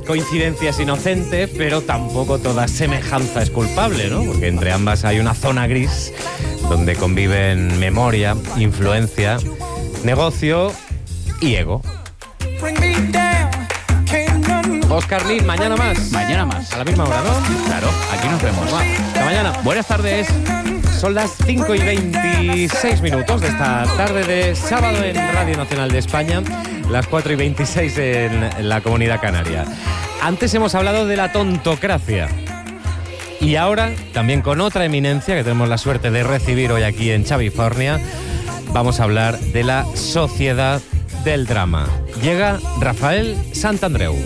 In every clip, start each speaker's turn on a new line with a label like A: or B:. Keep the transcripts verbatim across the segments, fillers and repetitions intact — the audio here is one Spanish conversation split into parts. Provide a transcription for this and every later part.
A: coincidencia es inocente, pero tampoco toda semejanza es culpable, ¿no? Porque entre ambas hay una zona gris donde conviven memoria, influencia, negocio y ego. Óscar Lin, mañana más.
B: Mañana más.
A: A la misma hora, ¿no?
B: Claro, aquí nos vemos.
A: Va, hasta mañana.
B: Buenas tardes.
A: Son las cinco y veintiséis minutos de esta tarde de sábado en Radio Nacional de España, las cuatro y veintiséis en la Comunidad Canaria. Antes hemos hablado de la tontocracia. Y ahora, también con otra eminencia que tenemos la suerte de recibir hoy aquí en Chavifornia, vamos a hablar de la sociedad del drama. Llega Rafael Santandreu.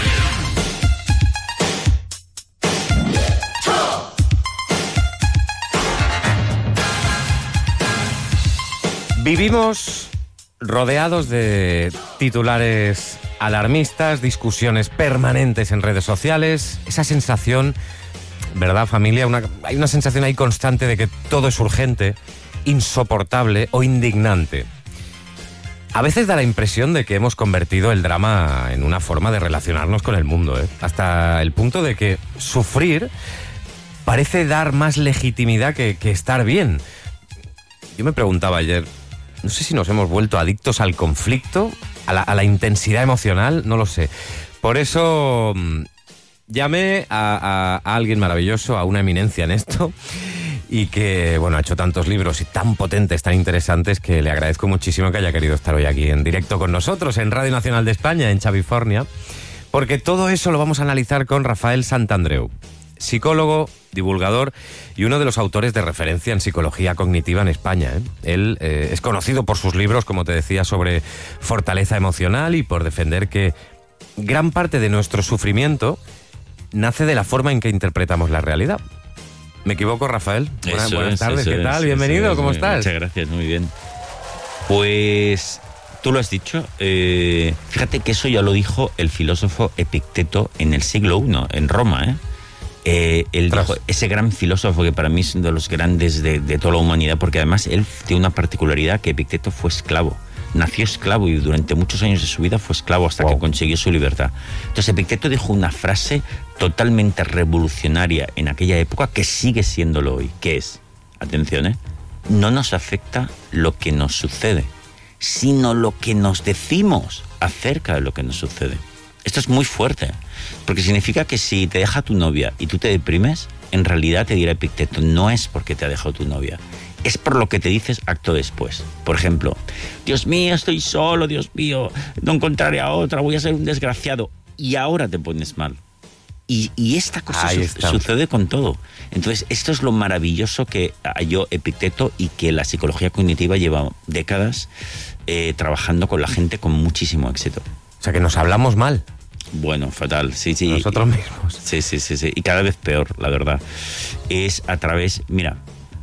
A: Vivimos rodeados de titulares alarmistas, discusiones permanentes en redes sociales, esa sensación, ¿verdad, familia? Una, hay una sensación ahí constante de que todo es urgente, insoportable o indignante. A veces da la impresión de que hemos convertido el drama en una forma de relacionarnos con el mundo, ¿eh? Hasta el punto de que sufrir parece dar más legitimidad que, que estar bien. Yo me preguntaba ayer, no sé si nos hemos vuelto adictos al conflicto, a la, a la intensidad emocional, no lo sé. Por eso mmm, llamé a, a, a alguien maravilloso, a una eminencia en esto, y que, bueno, ha hecho tantos libros y tan potentes, tan interesantes, que le agradezco muchísimo que haya querido estar hoy aquí en directo con nosotros, en Radio Nacional de España, en Chavifornia, porque todo eso lo vamos a analizar con Rafael Santandreu, psicólogo, divulgador y uno de los autores de referencia en psicología cognitiva en España, ¿eh? Él eh, es conocido por sus libros, como te decía, sobre fortaleza emocional y por defender que gran parte de nuestro sufrimiento nace de la forma en que interpretamos la realidad. ¿Me equivoco, Rafael? Buenas,
C: Eso
A: buenas
C: es,
A: tardes,
C: eso
A: ¿qué
C: es,
A: tal?
C: eso
A: Bienvenido,
C: es,
A: ¿cómo
C: muy,
A: estás?
C: Muchas gracias, muy bien. Pues tú lo has dicho, eh, fíjate que eso ya lo dijo el filósofo Epicteto en el siglo primero, en Roma, ¿eh? Eh, él dijo, ese gran filósofo que para mí es uno de los grandes de, de toda la humanidad, porque además él tiene una particularidad, que Epicteto fue esclavo. Nació esclavo y durante muchos años de su vida fue esclavo hasta wow. que consiguió su libertad. Entonces Epicteto dijo una frase totalmente revolucionaria en aquella época, que sigue siéndolo hoy, que es, atención, ¿eh? No nos afecta lo que nos sucede, sino lo que nos decimos acerca de lo que nos sucede. Esto es muy fuerte, porque significa que si te deja tu novia y tú te deprimes, en realidad te dirá Epicteto, no es porque te ha dejado tu novia, es por lo que te dices acto después. Por ejemplo, Dios mío, estoy solo, Dios mío, no encontraré a otra, voy a ser un desgraciado. Y ahora te pones mal. Y, y esta cosa su, sucede con todo. Entonces, esto es lo maravilloso que halló Epicteto y que la psicología cognitiva lleva décadas eh, trabajando con la gente con muchísimo éxito.
A: O sea, que nos hablamos mal.
C: Bueno, fatal, sí, sí.
A: Nosotros mismos.
C: Sí, sí, sí, sí. Y cada vez peor, la verdad. Es a través... Mira,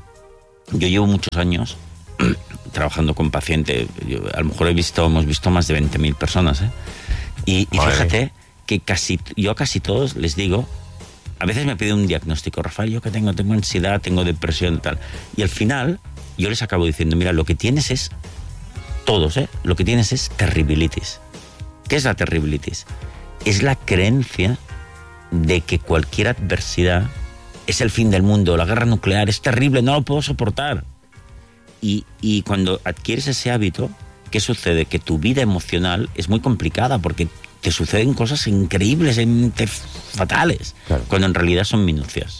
C: yo llevo muchos años trabajando con pacientes. Yo, a lo mejor he visto, hemos visto más de veinte mil personas, ¿eh? Y, y fíjate que casi, yo a casi todos les digo... A veces me piden un diagnóstico. Rafael, ¿yo qué tengo? Tengo ansiedad, tengo depresión y tal. Y al final, yo les acabo diciendo, mira, lo que tienes es... Todos, ¿eh? Lo que tienes es terribilitis. ¿Qué es la terribilitis? Es la creencia de que cualquier adversidad es el fin del mundo, la guerra nuclear, es terrible, no lo puedo soportar. Y, y cuando adquieres ese hábito, ¿qué sucede? Que tu vida emocional es muy complicada porque te suceden cosas increíbles, fatales, claro. Cuando en realidad son minucias.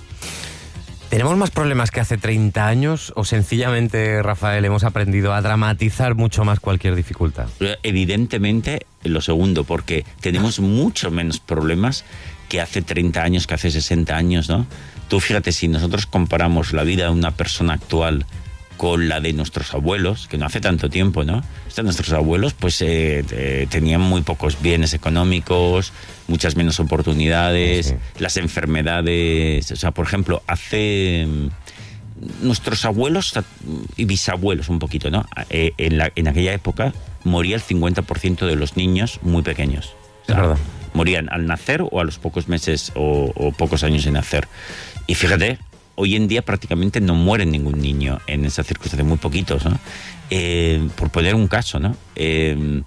A: ¿Tenemos más problemas que hace treinta años o sencillamente, Rafael, hemos aprendido a dramatizar mucho más cualquier dificultad?
C: Evidentemente lo segundo, porque tenemos mucho menos problemas que hace treinta años, que hace sesenta años, ¿no? Tú fíjate, si nosotros comparamos la vida de una persona actual con la de nuestros abuelos, que no hace tanto tiempo, ¿no? Estos, nuestros abuelos pues eh, eh, tenían muy pocos bienes económicos, muchas menos oportunidades, sí. Las enfermedades, o sea, por ejemplo, hace nuestros abuelos y bisabuelos un poquito, ¿no? Eh, en, la, en aquella época moría el cincuenta por ciento de los niños muy pequeños. O sea, es verdad. Morían al nacer o a los pocos meses o, o pocos años de nacer. Y fíjate, hoy en día prácticamente no muere ningún niño en esa circunstancia, muy poquitos, ¿no? Eh, por poner un caso, ¿no? Eh,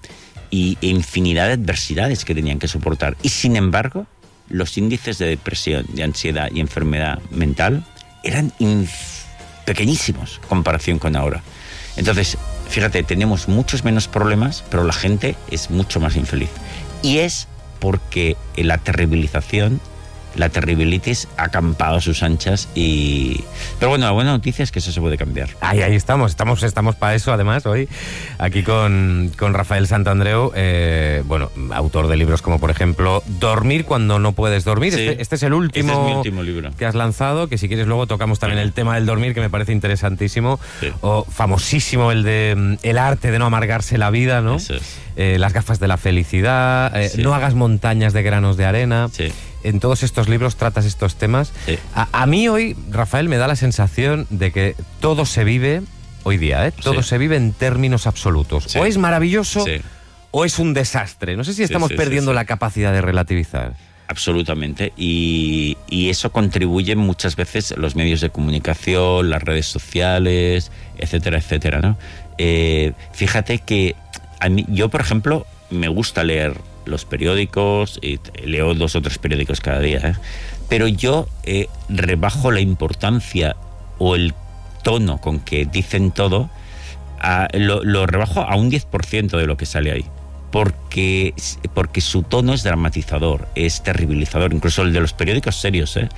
C: y e infinidad de adversidades que tenían que soportar. Y sin embargo, los índices de depresión, de ansiedad y enfermedad mental eran inf- pequeñísimos en comparación con ahora. Entonces, fíjate, tenemos muchos menos problemas, pero la gente es mucho más infeliz. Y es porque la terribilización, la terribilitis ha acampado a sus anchas y... Pero bueno, la buena noticia es que eso se puede cambiar.
A: Ahí, ahí estamos, estamos, estamos para eso además hoy, aquí con, con Rafael Santandreu, eh, bueno, autor de libros como por ejemplo Dormir cuando no puedes dormir.
C: Sí,
A: este, este es el último,
C: este es mi último libro
A: que has lanzado, que si quieres luego tocamos también el tema del dormir, que me parece interesantísimo. Sí. O famosísimo el de El arte de no amargarse la vida, ¿no?
C: Eso es.
A: Eh, las gafas de la felicidad, eh, sí. No hagas montañas de granos de arena.
C: Sí.
A: En todos estos libros tratas estos temas. Sí. A, a mí hoy, Rafael, me da la sensación de que todo se vive, hoy día, ¿eh? todo sí. se vive en términos absolutos. Sí. O es maravilloso sí. o es un desastre. No sé si estamos sí, sí, perdiendo sí, sí. la capacidad de relativizar.
C: Absolutamente. Y, y eso contribuye muchas veces los medios de comunicación, las redes sociales, etcétera, etcétera, ¿no? Eh, fíjate que a mí, yo, por ejemplo, me gusta leer los periódicos, y leo dos o tres periódicos cada día, ¿eh? Pero yo eh, rebajo la importancia o el tono con que dicen todo, a, lo, lo rebajo a un diez por ciento de lo que sale ahí, porque, porque su tono es dramatizador, es terribilizador, incluso el de los periódicos serios, ¿eh?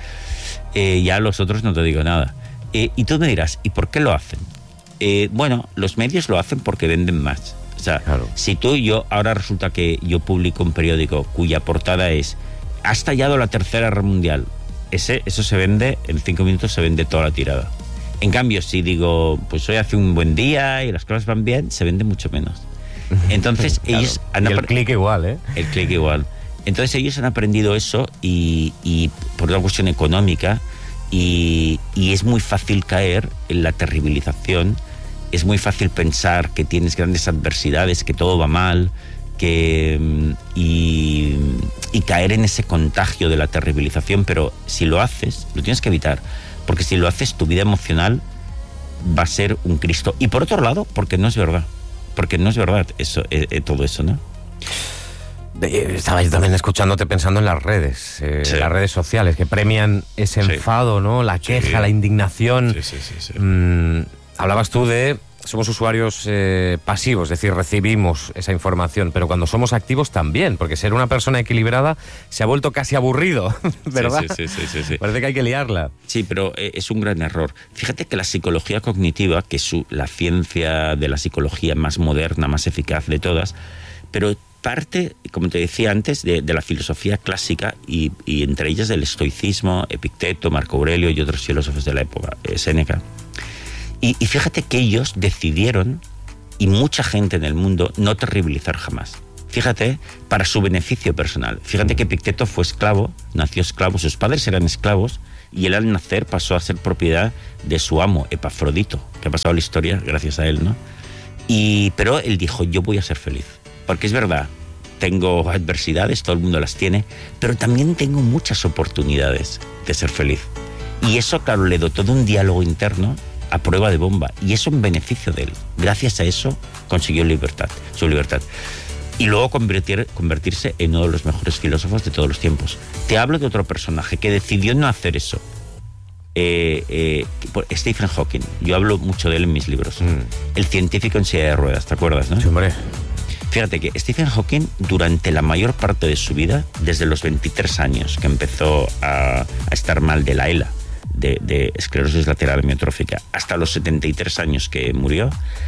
C: Eh, ya los otros no te digo nada. Eh, y tú me dirás, ¿y por qué lo hacen? Eh, bueno, los medios lo hacen porque venden más. O sea, claro. Si tú y yo, ahora resulta que yo publico un periódico cuya portada es "Ha estallado la Tercera Guerra Mundial", ese, eso se vende, en cinco minutos se vende toda la tirada. En cambio, si digo, pues hoy hace un buen día y las cosas van bien, se vende mucho menos. Entonces, claro. ellos han
A: y el clic igual, ¿eh?
C: El clic igual. Entonces, ellos han aprendido eso y, y por una cuestión económica, y, y es muy fácil caer en la terribilización. Es muy fácil pensar que tienes grandes adversidades, que todo va mal, que y, y caer en ese contagio de la terribilización, pero si lo haces, lo tienes que evitar, porque si lo haces, tu vida emocional va a ser un Cristo. Y por otro lado, porque no es verdad, porque no es verdad eso, eh, todo eso, ¿no?
A: Estaba yo también escuchándote pensando en las redes, eh, sí. las redes sociales, que premian ese enfado, sí. ¿no? La queja, sí. la indignación.
C: Sí, sí, sí, sí.
A: Mm, hablabas tú de... Somos usuarios eh, pasivos, es decir, recibimos esa información, pero cuando somos activos también, porque ser una persona equilibrada se ha vuelto casi aburrido, ¿verdad?
C: Sí, sí, sí, sí, sí.
A: Parece que hay que liarla.
C: Sí, pero es un gran error. Fíjate que la psicología cognitiva, que es la ciencia de la psicología más moderna, más eficaz de todas, pero parte, como te decía antes, de, de la filosofía clásica y, y entre ellas del estoicismo, Epicteto, Marco Aurelio y otros filósofos de la época, eh, Séneca. Y, y fíjate que ellos decidieron, y mucha gente en el mundo, no terribilizar jamás. Fíjate, para su beneficio personal. Fíjate que Epicteto fue esclavo, nació esclavo, sus padres eran esclavos, y él al nacer pasó a ser propiedad de su amo, Epafrodito, que ha pasado la historia gracias a él, ¿no? Y, pero él dijo, yo voy a ser feliz. Porque es verdad, tengo adversidades, todo el mundo las tiene, pero también tengo muchas oportunidades de ser feliz. Y eso, claro, le dotó de un diálogo interno a prueba de bomba, y eso en beneficio de él. Gracias a eso consiguió libertad, su libertad. Y luego convertir, convertirse en uno de los mejores filósofos de todos los tiempos. Te hablo de otro personaje que decidió no hacer eso. Eh, eh, Stephen Hawking. Yo hablo mucho de él en mis libros. Mm. El científico en silla de ruedas, ¿te acuerdas, no?
A: Sí, hombre.
C: Fíjate que Stephen Hawking, durante la mayor parte de su vida, desde los veintitrés años, que empezó a, a estar mal de la ELA, De, de esclerosis lateral amiotrófica, hasta los setenta y tres años que murió,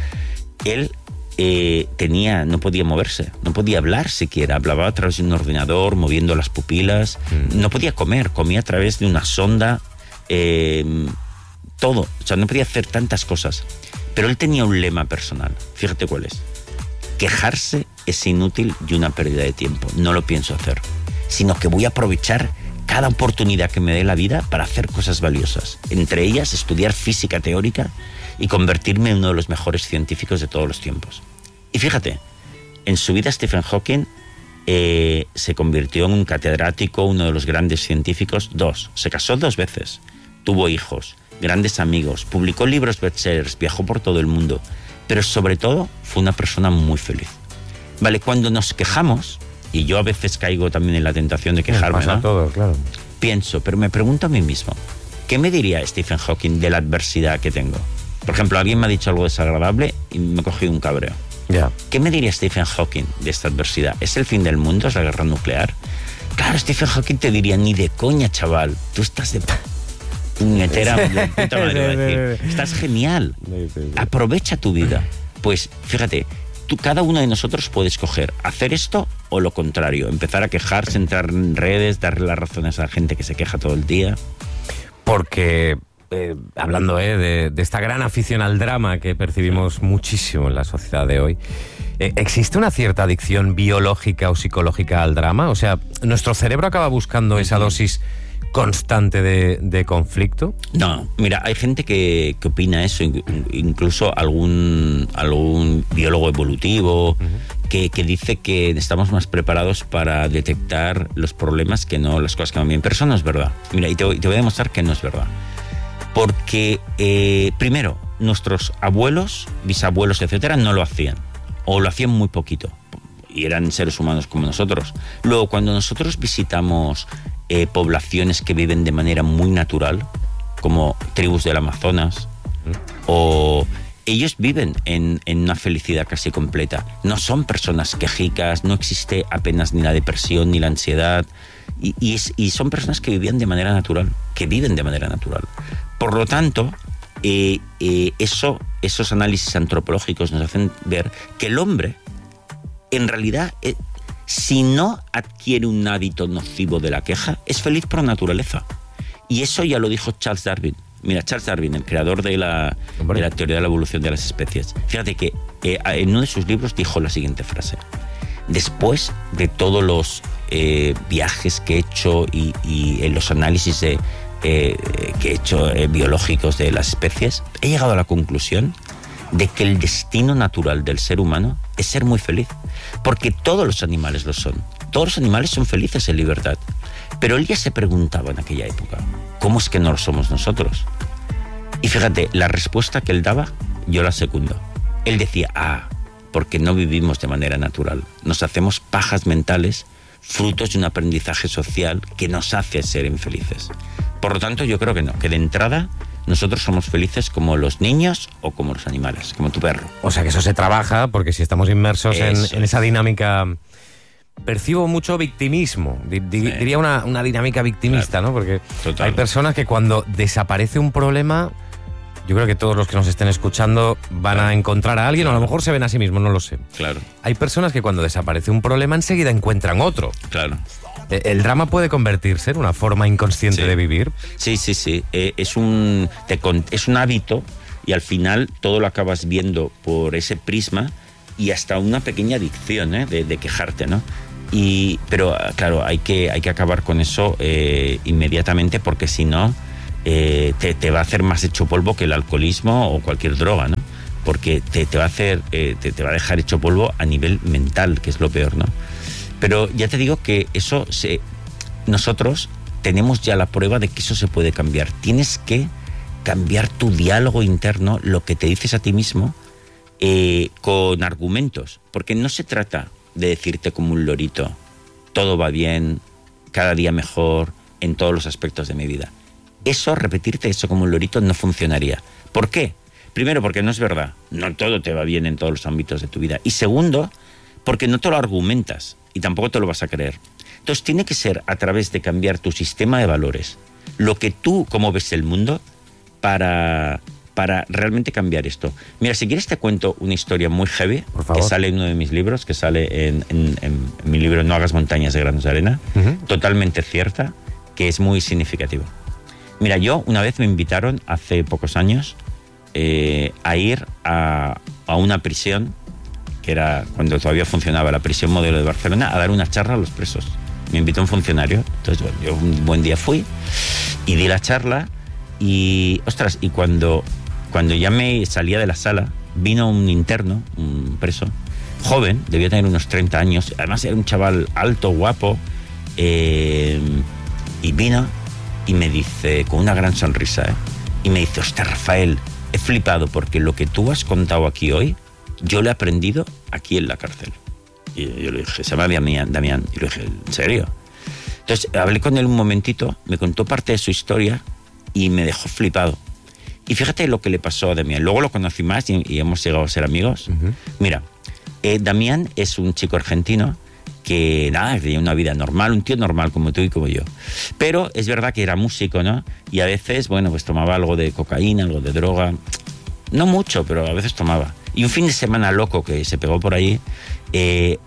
C: él eh, tenía, no podía moverse, no podía hablar siquiera, hablaba a través de un ordenador, moviendo las pupilas, mm. no podía comer, comía a través de una sonda, eh, todo, o sea, no podía hacer tantas cosas, pero él tenía un lema personal, fíjate cuál es: quejarse es inútil y una pérdida de tiempo, no lo pienso hacer, sino que voy a aprovechar cada oportunidad que me dé la vida para hacer cosas valiosas, entre ellas estudiar física teórica y convertirme en uno de los mejores científicos de todos los tiempos. Y fíjate, en su vida Stephen Hawking eh, se convirtió en un catedrático, uno de los grandes científicos. Dos, se casó dos veces, tuvo hijos, grandes amigos, publicó libros bestsellers, viajó por todo el mundo, pero sobre todo fue una persona muy feliz. Vale, cuando nos quejamos, y yo a veces caigo también en la tentación de quejarme,
A: pasa
C: ¿no?
A: todo, claro.
C: Pienso, pero me pregunto a mí mismo, ¿qué me diría Stephen Hawking de la adversidad que tengo? Por ejemplo, alguien me ha dicho algo desagradable y me he cogido un cabreo.
A: Ya.
C: ¿Qué me diría Stephen Hawking de esta adversidad? ¿Es el fin del mundo? ¿Es la guerra nuclear? Claro, Stephen Hawking te diría, ni de coña, chaval. Tú estás de puñetera, de puta madre, va a decir. Estás genial. Aprovecha tu vida. Pues, fíjate, tú, cada uno de nosotros puede escoger hacer esto o lo contrario. Empezar a quejarse, entrar en redes, darle las razones a la gente que se queja todo el día.
A: Porque... Eh, hablando eh, de, de esta gran afición al drama que percibimos muchísimo en la sociedad de hoy, eh, ¿existe una cierta adicción biológica o psicológica al drama? O sea, ¿nuestro cerebro acaba buscando esa dosis constante de, de conflicto?
C: No, mira, hay gente que, que opina eso, incluso algún, algún biólogo evolutivo uh-huh. que, que dice que estamos más preparados para detectar los problemas que no las cosas que van bien. Pero eso no es verdad. Mira, y te, te voy a demostrar que no es verdad. Porque, eh, primero, nuestros abuelos, bisabuelos, etcétera, no lo hacían. O lo hacían muy poquito. Y eran seres humanos como nosotros. Luego, cuando nosotros visitamos eh, poblaciones que viven de manera muy natural, como tribus del Amazonas, ¿Mm? o ellos viven en, en una felicidad casi completa. No son personas quejicas, no existe apenas ni la depresión ni la ansiedad. Y, y, es, y son personas que vivían de manera natural, que viven de manera natural. Por lo tanto, eh, eh, eso, esos análisis antropológicos nos hacen ver que el hombre, en realidad, eh, si no adquiere un hábito nocivo de la queja, es feliz por naturaleza. Y eso ya lo dijo Charles Darwin. Mira, Charles Darwin, el creador de la, de la teoría de la evolución de las especies. Fíjate que eh, en uno de sus libros dijo la siguiente frase. Después de todos los eh, viajes que he hecho y, y en los análisis de... Eh, que he hecho eh, biológicos de las especies, he llegado a la conclusión de que el destino natural del ser humano es ser muy feliz, porque todos los animales lo son. Todos los animales son felices en libertad. Pero él ya se preguntaba en aquella época, ¿cómo es que no lo somos nosotros? Y fíjate, la respuesta que él daba, yo la secundo. Él decía, ah, porque no vivimos de manera natural. Nos hacemos pajas mentales, frutos de un aprendizaje social que nos hace ser infelices. Por lo tanto, yo creo que no, que de entrada nosotros somos felices como los niños o como los animales, como tu perro.
A: O sea que eso se trabaja, porque si estamos inmersos en, en esa dinámica... Percibo mucho victimismo, di, di, sí. diría una, una dinámica victimista, claro. ¿no? Porque Total. Hay personas que cuando desaparece un problema... Yo creo que todos los que nos estén escuchando van claro. a encontrar a alguien, claro. o a lo mejor se ven a sí mismos, no lo sé.
C: Claro.
A: Hay personas que cuando desaparece un problema enseguida encuentran otro.
C: Claro.
A: ¿El drama puede convertirse en una forma inconsciente
C: sí.
A: de vivir?
C: Sí, sí, sí. Eh, es, un, te, es un hábito y al final todo lo acabas viendo por ese prisma y hasta una pequeña adicción ¿eh? de, de quejarte, ¿no? Y, pero claro, hay que, hay que acabar con eso eh, inmediatamente porque si no... Eh, te, te va a hacer más hecho polvo que el alcoholismo o cualquier droga, ¿no? Porque te, te va a hacer, eh, te, te va a dejar hecho polvo a nivel mental, que es lo peor, ¿no? Pero ya te digo que eso se, nosotros tenemos ya la prueba de que eso se puede cambiar. Tienes que cambiar tu diálogo interno, lo que te dices a ti mismo, eh, con argumentos, porque no se trata de decirte como un lorito, todo va bien, cada día mejor, en todos los aspectos de mi vida. Eso, repetirte eso como un lorito, no funcionaría. ¿Por qué? Primero, porque no es verdad. No todo te va bien en todos los ámbitos de tu vida. Y segundo, porque no te lo argumentas y tampoco te lo vas a creer. Entonces, tiene que ser a través de cambiar tu sistema de valores, lo que tú, cómo ves el mundo, para, para realmente cambiar esto. Mira, si quieres te cuento una historia muy heavy, que sale en uno de mis libros, que sale en, en, en, en mi libro No hagas montañas de granos de arena, uh-huh. totalmente cierta, que es muy significativa. Mira, yo una vez me invitaron hace pocos años eh, a ir a, a una prisión, que era cuando todavía funcionaba la prisión modelo de Barcelona, a dar una charla a los presos. Me invitó un funcionario, entonces bueno, yo un buen día fui y di la charla y, ostras, y cuando, cuando ya me salía de la sala, vino un interno, un preso, joven, debía tener unos treinta años, además era un chaval alto, guapo, eh, y vino... Y me dice, con una gran sonrisa, ¿eh? y me dice, hostia, Rafael, he flipado porque lo que tú has contado aquí hoy, yo lo he aprendido aquí en la cárcel. Y yo le dije, se llama Damián, Damián. Y le dije, ¿en serio? Entonces hablé con él un momentito, me contó parte de su historia y me dejó flipado. Y fíjate lo que le pasó a Damián. Luego lo conocí más y, y hemos llegado a ser amigos. Uh-huh. Mira, eh, Damián es un chico argentino que, nada, tenía una vida normal, un tío normal como tú y como yo. Pero es verdad que era músico, ¿no? Y a veces, bueno, pues tomaba algo de cocaína, algo de droga. No mucho, pero a veces tomaba. Y un fin de semana loco que se pegó por ahí, eh,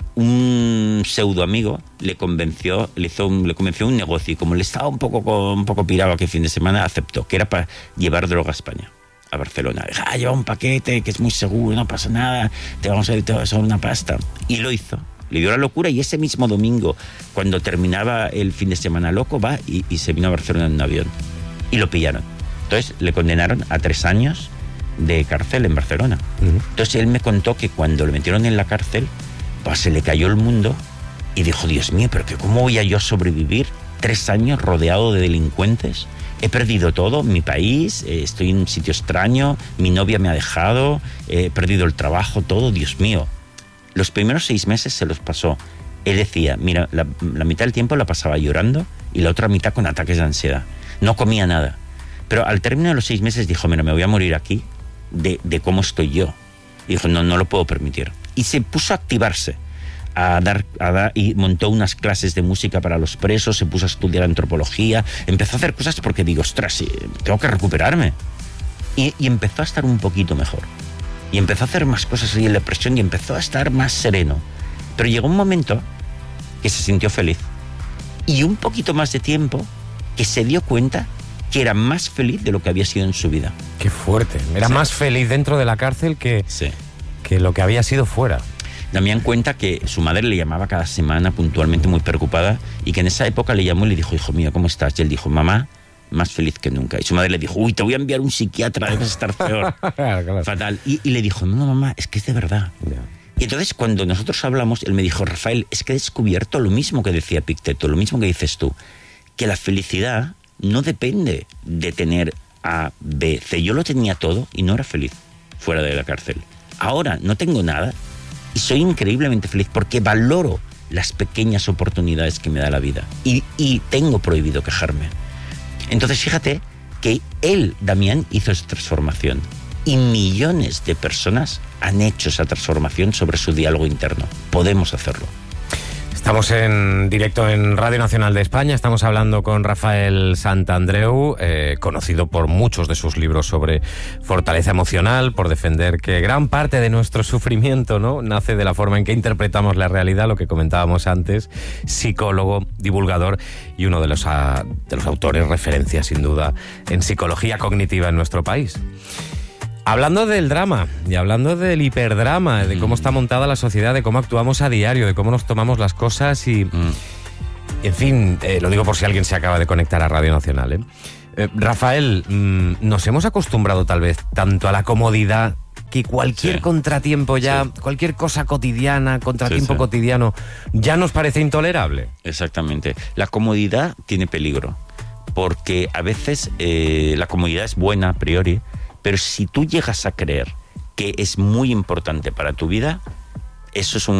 C: un pseudo amigo le convenció, le hizo un, le convenció un negocio, y como le estaba un poco, un poco pirado aquel fin de semana, aceptó, que era para llevar droga a España, a Barcelona. Dije, ah, lleva un paquete que es muy seguro, no pasa nada, te vamos a, te vamos a dar una pasta. Y lo hizo. Le dio la locura, y ese mismo domingo, cuando terminaba el fin de semana loco, va y, y se vino a Barcelona en un avión. Y lo pillaron. Entonces le condenaron a tres años de cárcel en Barcelona. Uh-huh. Entonces él me contó que cuando lo metieron en la cárcel, pues se le cayó el mundo y dijo, Dios mío, pero que ¿cómo voy a yo sobrevivir tres años rodeado de delincuentes? He perdido todo, mi país, eh, estoy en un sitio extraño, mi novia me ha dejado, eh, he perdido el trabajo, todo, Dios mío. Los primeros seis meses se los pasó. Él decía, mira, la, la mitad del tiempo la pasaba llorando y la otra mitad con ataques de ansiedad. No comía nada. Pero al término de los seis meses dijo, mira, me voy a morir aquí de, de cómo estoy yo. Y dijo, no, no lo puedo permitir. Y se puso a activarse, a dar, a dar, y montó unas clases de música para los presos, se puso a estudiar antropología, empezó a hacer cosas porque digo, ostras, tengo que recuperarme. Y, y empezó a estar un poquito mejor. Y empezó a hacer más cosas ahí en la presión y empezó a estar más sereno. Pero llegó un momento que se sintió feliz. Y un poquito más de tiempo que se dio cuenta que era más feliz de lo que había sido en su vida.
A: Qué fuerte. Era sí. más feliz dentro de la cárcel que,
C: sí.
A: que lo que había sido fuera.
C: Damián cuenta que su madre le llamaba cada semana puntualmente muy preocupada y que en esa época le llamó y le dijo, hijo mío, ¿cómo estás? Y él dijo, mamá, más feliz que nunca. Y su madre le dijo, uy, te voy a enviar un psiquiatra, debes estar peor. Claro, claro. Fatal. Y, y le dijo, no, mamá, es que es de verdad. Yeah. Y entonces cuando nosotros hablamos, él me dijo, Rafael, es que he descubierto lo mismo que decía Epicteto, lo mismo que dices tú, que la felicidad no depende de tener A, B, C. Yo lo tenía todo y no era feliz fuera de la cárcel. Ahora no tengo nada y soy increíblemente feliz porque valoro las pequeñas oportunidades que me da la vida y, y tengo prohibido quejarme. Entonces fíjate que él, Damián, hizo esa transformación y millones de personas han hecho esa transformación sobre su diálogo interno. Podemos hacerlo.
A: Estamos en directo en Radio Nacional de España, estamos hablando con Rafael Santandreu, eh, conocido por muchos de sus libros sobre fortaleza emocional, por defender que gran parte de nuestro sufrimiento, ¿no?, nace de la forma en que interpretamos la realidad, lo que comentábamos antes, psicólogo, divulgador y uno de los, a, de los autores referencia, sin duda, en psicología cognitiva en nuestro país. Hablando del drama y hablando del hiperdrama, de cómo está montada la sociedad, de cómo actuamos a diario, de cómo nos tomamos las cosas y... Mm. En fin, eh, lo digo por si alguien se acaba de conectar a Radio Nacional. ¿eh? Eh, Rafael, mmm, nos hemos acostumbrado tal vez tanto a la comodidad que cualquier sí. contratiempo ya, sí. cualquier cosa cotidiana, contratiempo sí, sí. cotidiano, ya nos parece intolerable.
C: Exactamente. La comodidad tiene peligro, porque a veces eh, la comodidad es buena a priori, pero si tú llegas a creer que es muy importante para tu vida, eso es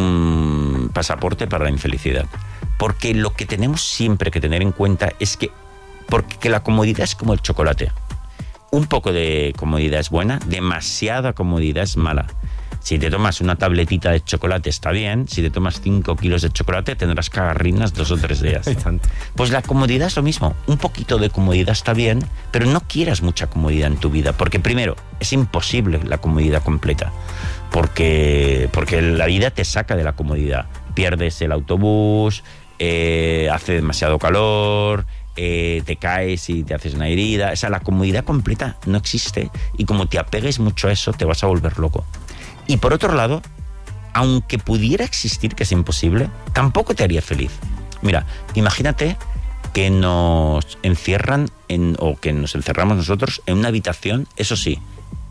C: un pasaporte para la infelicidad. Porque lo que tenemos siempre que tener en cuenta es que, porque la comodidad es como el chocolate. Un poco de comodidad es buena, demasiada comodidad es mala. Si te tomas una tabletita de chocolate está bien, si te tomas cinco kilos de chocolate tendrás cagarrinas dos o tres días. Pues la comodidad es lo mismo, un poquito de comodidad está bien, pero no quieras mucha comodidad en tu vida, porque primero, es imposible la comodidad completa, porque, porque la vida te saca de la comodidad. Pierdes el autobús, eh, hace demasiado calor... Eh, te caes y te haces una herida. O sea, la comodidad completa no existe y como te apegues mucho a eso te vas a volver loco. Y por otro lado, aunque pudiera existir, que es imposible, tampoco te haría feliz. Mira, imagínate que nos encierran en, o que nos encerramos nosotros en una habitación, eso sí,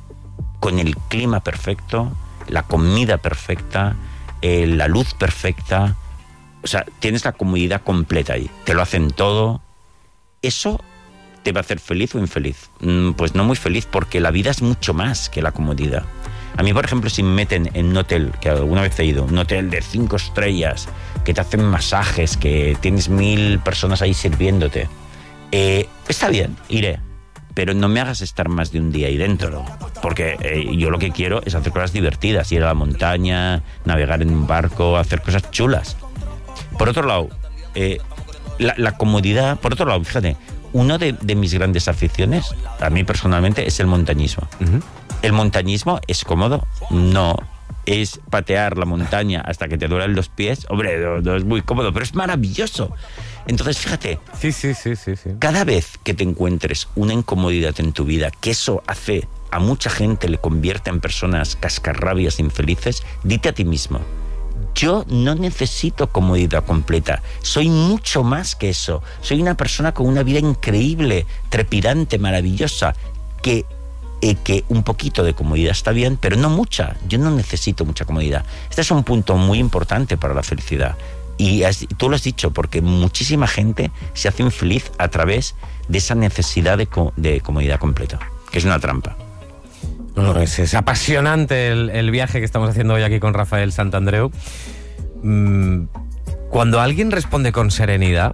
C: con el clima perfecto, la comida perfecta, eh, la luz perfecta. O sea, tienes la comodidad completa ahí. Te lo hacen todo. ¿Eso te va a hacer feliz o infeliz? Pues no muy feliz, porque la vida es mucho más que la comodidad. A mí, por ejemplo, si me meten en un hotel, que alguna vez he ido, un hotel de cinco estrellas, que te hacen masajes, que tienes mil personas ahí sirviéndote, eh, está bien, iré. Pero no me hagas estar más de un día ahí dentro, porque eh, yo lo que quiero es hacer cosas divertidas, ir a la montaña, navegar en un barco, hacer cosas chulas. Por otro lado, eh, la, la comodidad, por otro lado, fíjate, una de, de mis grandes aficiones, a mí personalmente, es el montañismo. Uh-huh. ¿El montañismo es cómodo? No. ¿Es patear la montaña hasta que te duelen los pies? Hombre, no, no es muy cómodo, pero es maravilloso. Entonces, fíjate,
A: sí, sí, sí, sí, sí.
C: Cada vez que te encuentres una incomodidad en tu vida, que eso hace a mucha gente, le convierte en personas cascarrabias, infelices, dite a ti mismo, yo no necesito comodidad completa, soy mucho más que eso, soy una persona con una vida increíble, trepidante, maravillosa, que... Eh, que un poquito de comodidad está bien, pero no mucha. Yo no necesito mucha comodidad. Este es un punto muy importante para la felicidad. Y has, tú lo has dicho, porque muchísima gente se hace infeliz a través de esa necesidad de, de comodidad completa, que es una trampa.
A: No, no, es, es apasionante el, el viaje que estamos haciendo hoy aquí con Rafael Santandreu. Mm, cuando alguien responde con serenidad,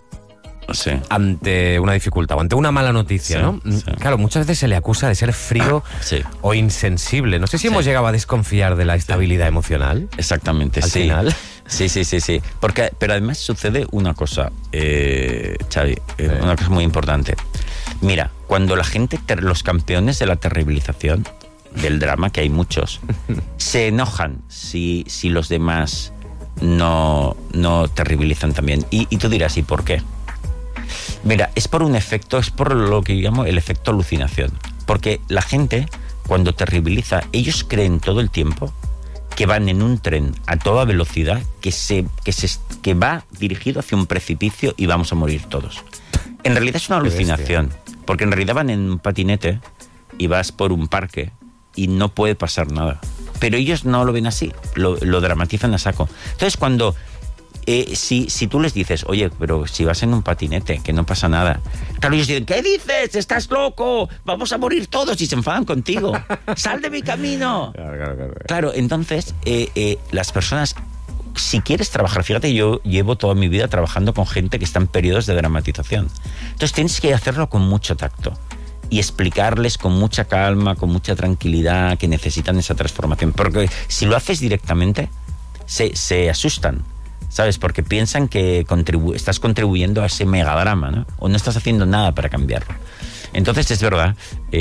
A: sí, ante una dificultad o ante una mala noticia, sí, ¿no? Sí. Claro, muchas veces se le acusa de ser frío sí. o insensible. No sé si sí. hemos llegado a desconfiar de la estabilidad sí. emocional.
C: Exactamente,
A: al
C: sí.
A: final.
C: Sí, sí, sí, sí. Porque, pero además sucede una cosa, eh, Xavi, eh, sí. una cosa muy importante. Mira, cuando la gente, ter, los campeones de la terribilización, del drama, que hay muchos, se enojan si, si los demás no, no terribilizan también. Y, y tú dirás, ¿y por qué? Mira, es por un efecto, es por lo que llamo el efecto alucinación. Porque la gente, cuando terribiliza, ellos creen todo el tiempo que van en un tren a toda velocidad, que, se, que, se, que va dirigido hacia un precipicio y vamos a morir todos. En realidad es una alucinación, porque en realidad van en un patinete y vas por un parque y no puede pasar nada. Pero ellos no lo ven así, lo, lo dramatizan a saco. Entonces, cuando... Eh, si, si tú les dices, oye, pero si vas en un patinete, que no pasa nada, claro, ellos dicen, ¿qué dices? ¡Estás loco! ¡Vamos a morir todos! Y se enfadan contigo. ¡Sal de mi camino! Claro, claro, claro. Claro, entonces, eh, eh, las personas, si quieres trabajar, fíjate, yo llevo toda mi vida trabajando con gente que está en periodos de dramatización. Entonces tienes que hacerlo con mucho tacto y explicarles con mucha calma, con mucha tranquilidad, que necesitan esa transformación. Porque si lo haces directamente, se, se asustan. ¿Sabes? Porque piensan que contribu- estás contribuyendo a ese megadrama, ¿no? O no estás haciendo nada para cambiarlo. Entonces, es verdad.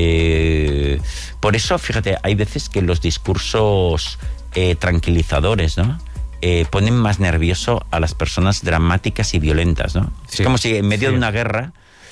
C: Eh, por eso, fíjate, hay veces que los discursos eh, tranquilizadores, ¿no? Eh, ponen más nervioso a las personas dramáticas y violentas, ¿no? Sí. Es como si en medio sí. de una guerra,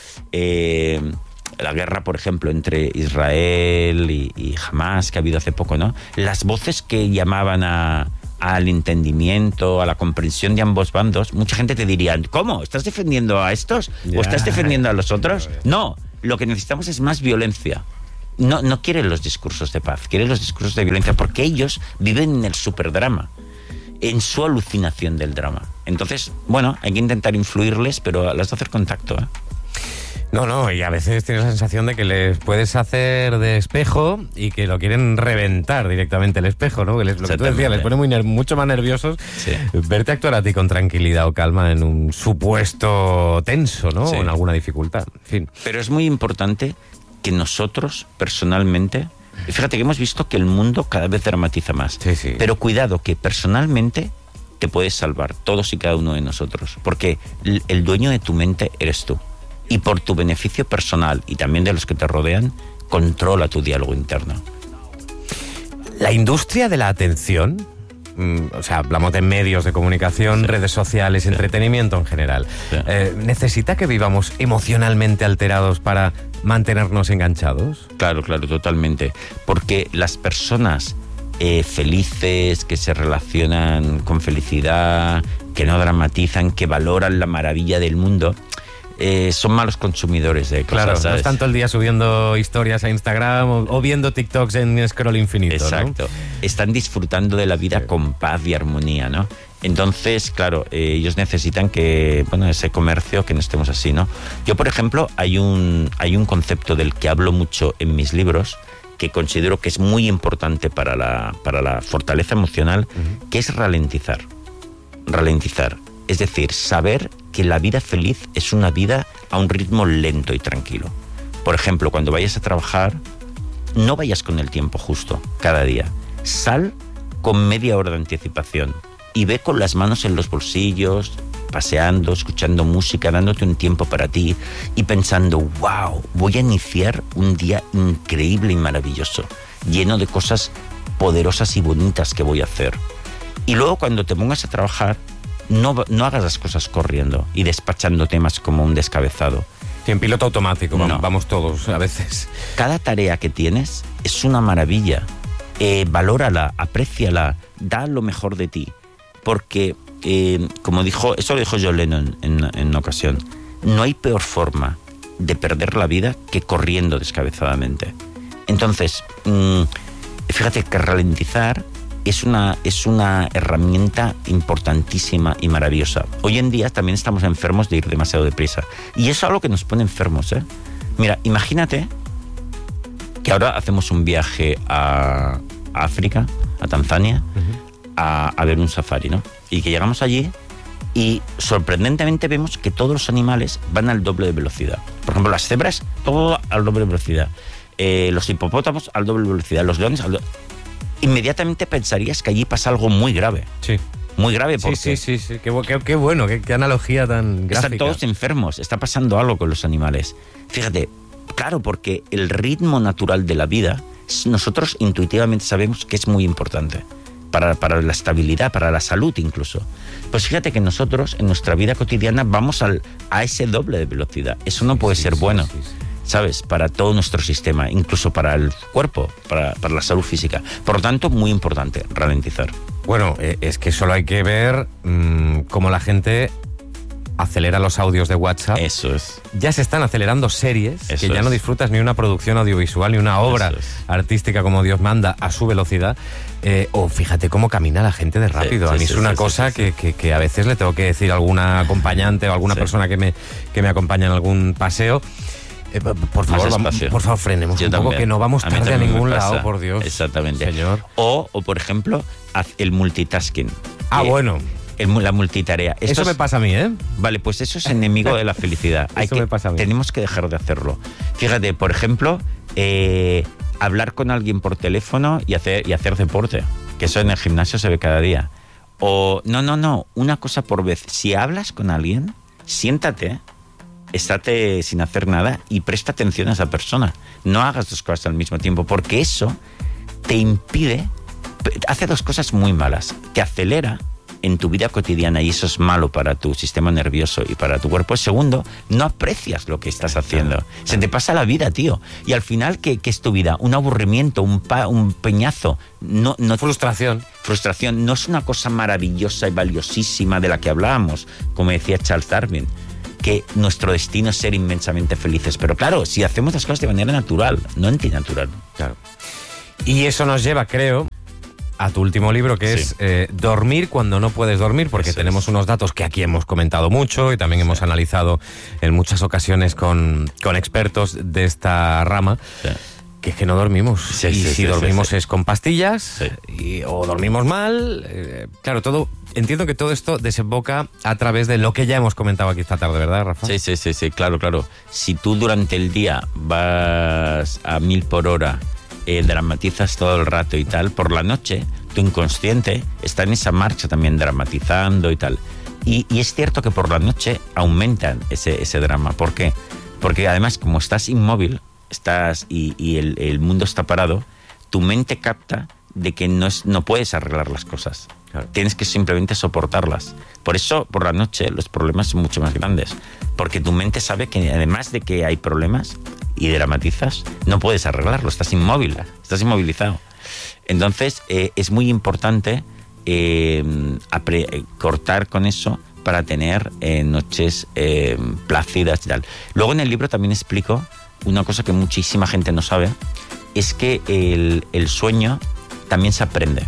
C: eh, la guerra, por ejemplo, entre Israel y, y Hamas, que ha habido hace poco, ¿no? Las voces que llamaban a... al entendimiento, a la comprensión de ambos bandos, mucha gente te diría, ¿cómo? ¿Estás defendiendo a estos? ¿O estás defendiendo a los otros? No, lo que necesitamos es más violencia. No, no quieren los discursos de paz, quieren los discursos de violencia, porque ellos viven en el superdrama, en su alucinación del drama. Entonces, bueno, hay que intentar influirles, pero las de hacer contacto, ¿eh?
A: No, no, y a veces tienes la sensación de que les puedes hacer de espejo y que lo quieren reventar directamente el espejo, ¿no? Que les, lo que tú decías, les pone muy ner- mucho más nerviosos sí. verte actuar a ti con tranquilidad o calma en un supuesto tenso, ¿no? Sí. O en alguna dificultad, en fin.
C: Pero es muy importante que nosotros, personalmente, fíjate que hemos visto que el mundo cada vez dramatiza más,
A: sí, sí.
C: pero cuidado que personalmente te puedes salvar, todos y cada uno de nosotros, porque el, el dueño de tu mente eres tú. Y por tu beneficio personal y también de los que te rodean, controla tu diálogo interno.
A: La industria de la atención, mmm, o sea, hablamos de medios de comunicación, sí. redes sociales, sí. entretenimiento en general, sí. eh, ¿necesita que vivamos emocionalmente alterados para mantenernos enganchados?
C: Claro, claro, totalmente. Porque las personas eh, felices, que se relacionan con felicidad, que no dramatizan, que valoran la maravilla del mundo... Eh, son malos consumidores de cosas,
A: claro,
C: ¿sabes?
A: No es tanto el día subiendo historias a Instagram o, o viendo TikToks en scroll infinito.
C: Exacto. ¿No? Están disfrutando de la vida sí. con paz y armonía, ¿no? Entonces, claro, eh, ellos necesitan que, bueno, ese comercio, que no estemos así, ¿no? Yo, por ejemplo, hay un, hay un concepto del que hablo mucho en mis libros, que considero que es muy importante para la, para la fortaleza emocional, uh-huh. que es ralentizar. Ralentizar. Es decir, saber que la vida feliz es una vida a un ritmo lento y tranquilo. Por ejemplo, cuando vayas a trabajar, no vayas con el tiempo justo cada día. Sal con media hora de anticipación y ve con las manos en los bolsillos, paseando, escuchando música, dándote un tiempo para ti y pensando, wow, voy a iniciar un día increíble y maravilloso, lleno de cosas poderosas y bonitas que voy a hacer. Y luego cuando te pongas a trabajar, no, no hagas las cosas corriendo y despachando temas como un descabezado.
A: Sí, en piloto automático,
C: No.
A: vamos, vamos todos a veces.
C: Cada tarea que tienes es una maravilla. Eh, valórala, apréciala, da lo mejor de ti. Porque, eh, como dijo, eso lo dijo John Lennon en, en una ocasión, no hay peor forma de perder la vida que corriendo descabezadamente. Entonces, mmm, fíjate que ralentizar es una, es una herramienta importantísima y maravillosa. Hoy en día también estamos enfermos de ir demasiado deprisa. Y eso es algo que nos pone enfermos, ¿eh? Mira, imagínate que ahora hacemos un viaje a, a África, a Tanzania, uh-huh. a, a ver un safari, ¿no? Y que llegamos allí y sorprendentemente vemos que todos los animales van al doble de velocidad. Por ejemplo, las cebras, todo al doble de velocidad. Eh, los hipopótamos al doble de velocidad. Los leones al doble. Inmediatamente pensarías que allí pasa algo muy grave.
A: Sí.
C: Muy grave porque...
A: Sí, sí, sí, sí. Qué, qué, qué bueno, qué, qué analogía tan gráfica.
C: Están todos enfermos, está pasando algo con los animales. Fíjate, claro, porque el ritmo natural de la vida, nosotros intuitivamente sabemos que es muy importante para, para la estabilidad, para la salud incluso. Pues fíjate que nosotros en nuestra vida cotidiana vamos al, a ese doble de velocidad. Eso no puede
A: sí,
C: ser
A: sí,
C: bueno.
A: Sí, sí.
C: ¿Sabes? Para todo nuestro sistema, incluso para el cuerpo, para, para la salud física. Por lo tanto, muy importante, ralentizar.
A: Bueno, eh, es que solo hay que ver mmm, cómo la gente acelera los audios de WhatsApp.
C: Eso es.
A: Ya se están acelerando series
C: Eso
A: que ya
C: es.
A: no disfrutas ni una producción audiovisual ni una obra
C: Eso es.
A: artística como Dios manda a su velocidad. Eh, o fíjate cómo camina la gente de rápido.
C: Sí,
A: a mí
C: sí,
A: es una
C: sí,
A: cosa
C: sí, sí,
A: que,
C: sí.
A: que, que a veces le tengo que decir a alguna acompañante o a alguna
C: Sí.
A: persona que me, que me acompaña en algún paseo. Eh, por favor,
C: Más
A: vamos,
C: espacio.
A: por favor, frenemos
C: Yo
A: un poco,
C: también.
A: que no vamos
C: A mí
A: tarde a
C: también me
A: ningún
C: pasa.
A: lado, por Dios.
C: Exactamente.
A: Señor.
C: O, o por ejemplo, haz el multitasking.
A: Ah,
C: Eh,
A: bueno.
C: el- la multitarea. Esto
A: Eso
C: es-
A: me pasa a mí, ¿eh?
C: Vale, pues eso es enemigo de la felicidad. Hay
A: Eso
C: que,
A: me pasa a mí.
C: Tenemos que dejar de hacerlo. Fíjate, por ejemplo, eh, hablar con alguien por teléfono y hacer, y hacer deporte, que eso en el gimnasio se ve cada día. O, no, no, no, una cosa por vez. Si hablas con alguien, siéntate, estate sin hacer nada y presta atención a esa persona. No hagas dos cosas al mismo tiempo, porque eso te impide, hace dos cosas muy malas. Te acelera en tu vida cotidiana y eso es malo para tu sistema nervioso y para tu cuerpo. Segundo, no aprecias lo que estás haciendo. Se te pasa la vida, tío. Y al final, ¿qué, qué es tu vida? Un aburrimiento, un, pa, un peñazo. No, no,
A: Frustración.
C: Frustración. No es una cosa maravillosa y valiosísima de la que hablábamos, como decía Charles Darwin, que nuestro destino es ser inmensamente felices. Pero claro, si hacemos las cosas de manera natural, no antinatural.
A: Claro. Y eso nos lleva, creo, a tu último libro, que
C: Sí.
A: es eh, Dormir cuando no puedes dormir, porque
C: Eso
A: tenemos
C: es.
A: unos datos que aquí hemos comentado mucho y también
C: Sí.
A: hemos analizado en muchas ocasiones con, con expertos de esta rama,
C: Sí.
A: que es que no dormimos.
C: Sí,
A: y
C: sí,
A: si
C: sí,
A: dormimos
C: sí, sí.
A: es con pastillas,
C: Sí.
A: y- o dormimos mal. eh, claro, todo. Entiendo que todo esto desemboca a través de lo que ya hemos comentado aquí esta tarde, ¿verdad, Rafa?
C: Sí, sí, sí, sí, claro, claro. Si tú durante el día vas a mil por hora, eh, dramatizas todo el rato y tal, por la noche tu inconsciente está en esa marcha también dramatizando y tal. Y, y es cierto que por la noche aumentan ese, ese drama. ¿Por qué? Porque además, como estás inmóvil, estás y, y el, el mundo está parado, tu mente capta de que no, es, no puedes arreglar las cosas.
A: Claro.
C: Tienes que simplemente soportarlas. Por eso, por la noche, los problemas son mucho más grandes. Porque tu mente sabe que además de que hay problemas y dramatizas, no puedes arreglarlo. Estás inmóvil, estás inmovilizado. Entonces, eh, es muy importante eh, apre- cortar con eso para tener eh, noches eh, plácidas y tal. Luego en el libro también explico una cosa que muchísima gente no sabe, es que el, el sueño también se aprende.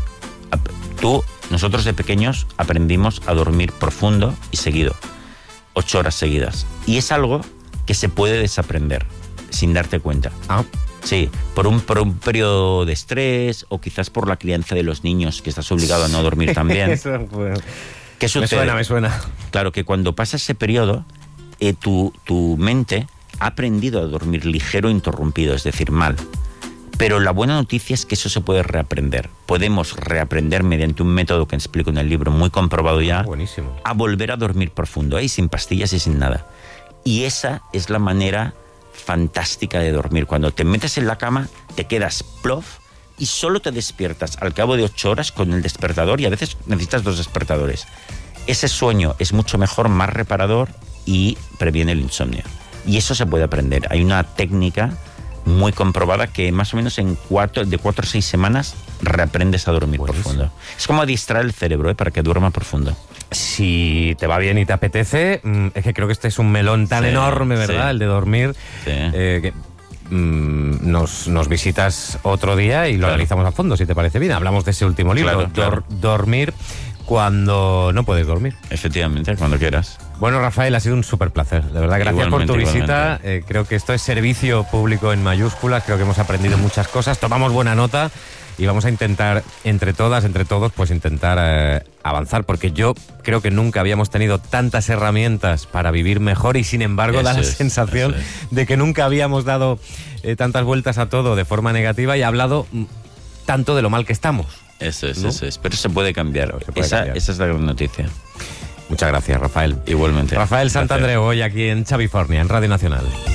C: Tú, nosotros de pequeños aprendimos a dormir profundo y seguido, ocho horas seguidas. Y es algo que se puede desaprender sin darte cuenta.
A: Ah,
C: Sí, por un, por un periodo de estrés o quizás por la crianza de los niños, que estás obligado a no dormir también.
A: Eso, pues,
C: ¿Qué sucede?
A: Me suena, me suena.
C: Claro, que cuando pasa ese periodo, eh, tu, tu mente ha aprendido a dormir ligero e interrumpido, es decir, mal. Pero la buena noticia es que eso se puede reaprender. Podemos reaprender mediante un método que explico en el libro, muy comprobado ya,
A: Buenísimo.
C: a volver a dormir profundo, ¿eh? Sin pastillas y sin nada. Y esa es la manera fantástica de dormir. Cuando te metes en la cama, te quedas plof y solo te despiertas al cabo de ocho horas con el despertador, y a veces necesitas dos despertadores. Ese sueño es mucho mejor, más reparador y previene el insomnio. Y eso se puede aprender. Hay una técnica muy comprobada que más o menos en cuatro, de cuatro a seis semanas reaprendes a dormir Buenísimo. profundo. Es como distraer el cerebro, ¿eh? Para que duerma profundo.
A: Si te va bien y te apetece, es que creo que este es un melón tan sí, enorme, ¿verdad? Sí. El de dormir. Sí. Eh, que, mm, nos, nos visitas otro día y lo claro. analizamos a fondo, si te parece bien. Hablamos de ese último libro,
C: claro, claro.
A: Dor, dormir cuando no puedes dormir.
C: Efectivamente, cuando quieras.
A: Bueno, Rafael, ha sido un súper placer. De verdad, gracias igualmente, por tu visita. Eh, creo que esto es servicio público en mayúsculas. Creo que hemos aprendido muchas cosas. Tomamos buena nota y vamos a intentar, entre todas, entre todos, pues intentar eh, avanzar. Porque yo creo que nunca habíamos tenido tantas herramientas para vivir mejor y, sin embargo, eso da la es, sensación de que nunca habíamos dado eh, tantas vueltas a todo de forma negativa y hablado mm, tanto de lo mal que estamos.
C: Eso es, ¿no? Eso es. Pero se puede cambiar. Se puede esa, cambiar. Esa es la gran noticia.
A: Muchas gracias, Rafael.
C: Igualmente.
A: Rafael Santandreu, hoy aquí en Xavifornia, en Radio Nacional.